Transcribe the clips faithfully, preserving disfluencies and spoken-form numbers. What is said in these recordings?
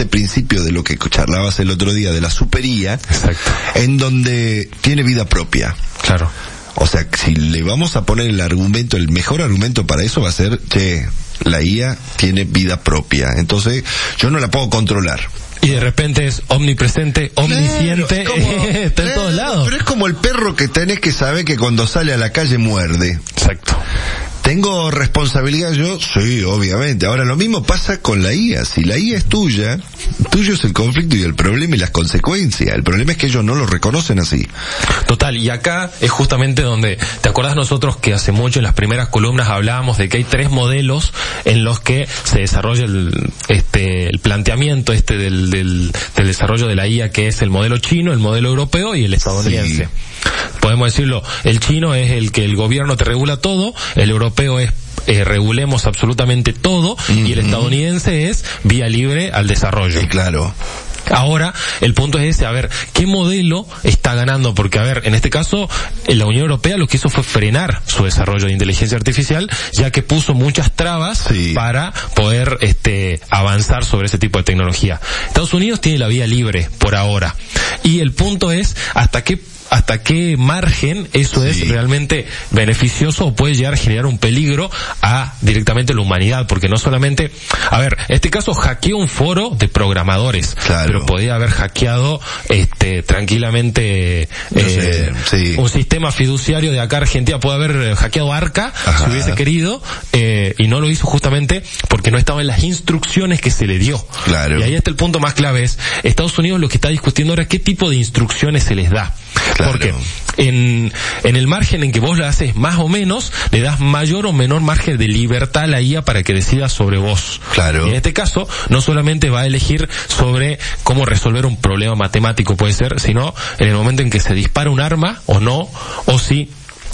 este principio de lo que charlabas el otro día, de la supería, exacto, en donde tiene vida propia. Claro. O sea, si le vamos a poner el argumento, el mejor argumento para eso va a ser que la I A tiene vida propia. Entonces, yo no la puedo controlar. Y de repente es omnipresente, omnisciente, claro, como, está en todos lados. Pero es como el perro que tenés que saber que cuando sale a la calle muerde. Exacto. ¿Tengo responsabilidad yo? Sí, obviamente. Ahora, lo mismo pasa con la I A. Si la I A es tuya, tuyo es el conflicto y el problema y las consecuencias. El problema es que ellos no lo reconocen así. Total, y acá es justamente donde, ¿te acuerdas nosotros que hace mucho en las primeras columnas hablábamos de que hay tres modelos en los que se desarrolla el, este, el planteamiento este del, del, del desarrollo de la I A, que es el modelo chino, el modelo europeo y el estadounidense? Sí. Podemos decirlo, el chino es el que el gobierno te regula todo, el europeo es eh, regulemos absolutamente todo, uh-huh. y el estadounidense es vía libre al desarrollo. Sí, claro. Ahora, el punto es ese, a ver, ¿qué modelo está ganando? Porque, a ver, en este caso, la Unión Europea lo que hizo fue frenar su desarrollo de inteligencia artificial, ya que puso muchas trabas sí. para poder este avanzar sobre ese tipo de tecnología. Estados Unidos tiene la vía libre, por ahora. Y el punto es, ¿hasta qué hasta qué margen eso sí. es realmente beneficioso o puede llegar a generar un peligro a directamente la humanidad? Porque no solamente, a ver, en este caso hackeó un foro de programadores, claro. pero podía haber hackeado este tranquilamente eh, sé, sí. un sistema fiduciario de acá Argentina, puede haber hackeado Arca, Ajá. si hubiese querido, eh, y no lo hizo justamente porque no estaba en las instrucciones que se le dio. Claro. Y ahí está el punto más clave, es Estados Unidos lo que está discutiendo ahora es qué tipo de instrucciones se les da. Claro. Porque en, en el margen en que vos lo haces más o menos, le das mayor o menor margen de libertad a la I A para que decida sobre vos. Claro. Y en este caso, no solamente va a elegir sobre cómo resolver un problema matemático, puede ser, sino en el momento en que se dispara un arma o no, o si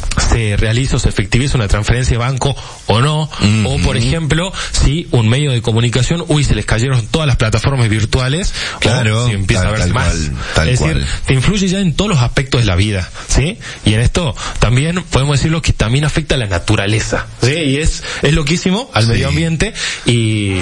se realiza o se efectiviza una transferencia de banco o no, mm-hmm. o por ejemplo, si un medio de comunicación, uy, se les cayeron todas las plataformas virtuales, claro, o si empieza tal, a verse tal más. Cual, tal es cual. decir, te influye ya en todos los aspectos de la vida, ¿sí? Y en esto también podemos decirlo que también afecta a la naturaleza, ¿sí? Y es, es loquísimo al sí. medio ambiente y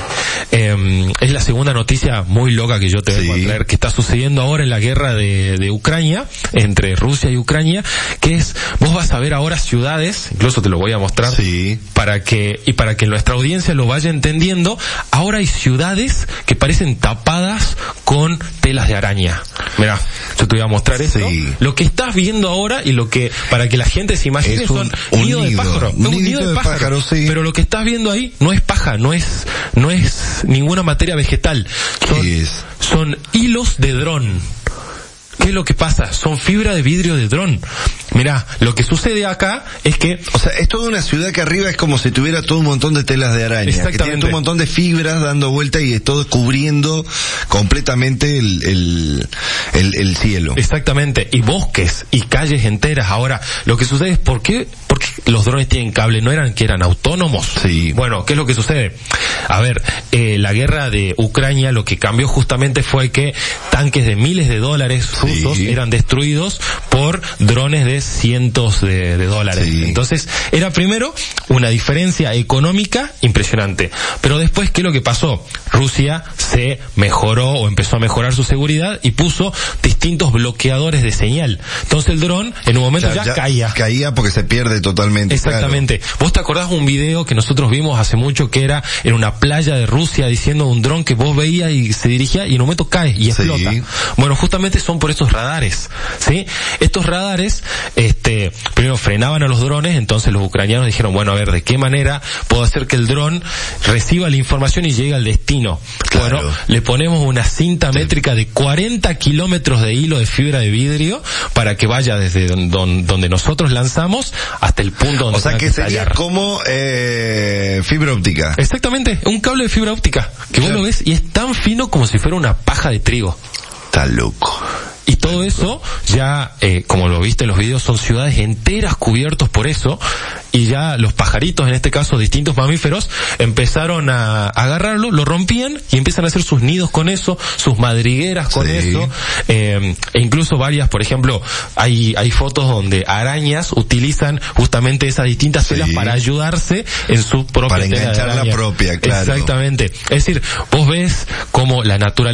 eh, es la segunda noticia muy loca que yo te vengo sí. a traer, que está sucediendo ahora en la guerra de, de Ucrania, entre Rusia y Ucrania, que es, vos vas a ver ahora ciudades, incluso te lo voy a mostrar, sí. para que, y para que nuestra audiencia lo vaya entendiendo, ahora hay ciudades que parecen tapadas con telas de araña. Mirá, yo te voy a mostrar eso. Sí. Lo que estás viendo ahora y lo que, para que la gente se imagine, es un, son un nido, nido de pájaro. Un, un nido de, de pájaro, pájaro sí. Pero lo que estás viendo ahí no es paja, no es, no es ninguna materia vegetal. Son, es? son hilos de dron. ¿Qué es lo que pasa? Son fibra de vidrio de dron. Mirá, lo que sucede acá es que... O sea, es toda una ciudad que arriba es como si tuviera todo un montón de telas de araña. Exactamente. Que tiene todo un montón de fibras dando vuelta y es todo cubriendo completamente el, el, el, el cielo. Exactamente. Y bosques y calles enteras. Ahora, lo que sucede es ¿por qué? Porque los drones tienen cable. ¿No eran que eran autónomos? Sí. Bueno, ¿qué es lo que sucede? A ver, eh, la guerra de Ucrania lo que cambió justamente fue que tanques de miles de dólares rusos sí. eran destruidos por drones de cientos de, de dólares. Sí. Entonces, era primero una diferencia económica impresionante. Pero después, ¿qué es lo que pasó? Rusia se mejoró o empezó a mejorar su seguridad y puso distintos bloqueadores de señal. Entonces el dron en un momento ya, ya, ya caía. Caía porque se pierde totalmente. Exactamente. Claro. ¿Vos te acordás un video que nosotros vimos hace mucho que era en una playa de Rusia diciendo un dron que vos veías y se dirigía y en un momento cae y explota? Sí. Bueno, justamente son por estos radares, ¿sí? Estos radares, este, primero frenaban a los drones, entonces los ucranianos dijeron, bueno, a ver, ¿de qué manera puedo hacer que el dron reciba la información y llegue al destino? Claro. Bueno, le ponemos una cinta sí. métrica de cuarenta kilómetros de hilo de fibra de vidrio para que vaya desde don, donde nosotros lanzamos hasta el punto donde... O sea que sería tallar. como eh, fibra óptica. Exactamente, un cable de fibra óptica, que claro. vos lo ves y es tan fino como si fuera una paja de trigo. Está loco. Y todo eso, ya, eh, como lo viste en los videos, son ciudades enteras cubiertos por eso, y ya los pajaritos, en este caso distintos mamíferos, empezaron a agarrarlo, lo rompían y empiezan a hacer sus nidos con eso, sus madrigueras con sí. eso, eh, e incluso varias, por ejemplo, hay hay fotos donde arañas utilizan justamente esas distintas telas sí. para ayudarse en su propia para tela enganchar de araña. La propia, claro. Exactamente. Es decir, vos ves como la naturaleza